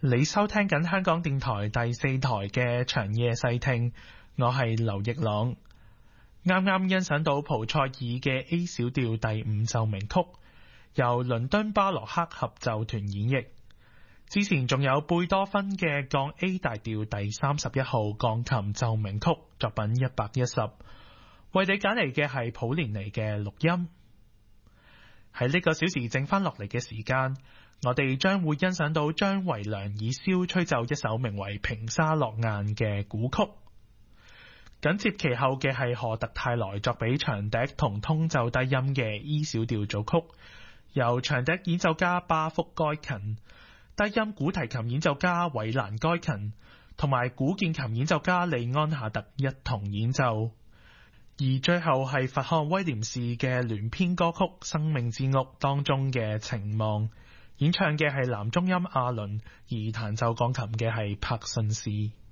你收聽緊香港電台第4台嘅長夜細聽，我係劉奕朗。啱啱欣賞到蒲賽爾嘅 A 小調第5奏鳴曲，由倫敦巴洛克合奏團演繹。之前仲有貝多芬嘅降 A 大調第31號鋼琴奏鳴曲作品110，為你揀嚟嘅係普連尼嘅錄音。喺呢個小時剩翻落嚟嘅時間，我哋將會欣賞到張維良以簫吹奏一首名為《平沙落雁》嘅古曲。緊接其後嘅係荷特泰萊作俾長笛同通奏低音嘅 E 小調組曲，由長笛演奏家巴福該勤、低音古提琴演奏家韋蘭該勤同埋古鍵琴演奏家利安夏特一同演奏。而最後係佛漢威廉士嘅聯編歌曲《生命之屋》當中嘅情望，演唱嘅係男中音阿倫，而彈奏鋼琴嘅係柏信士。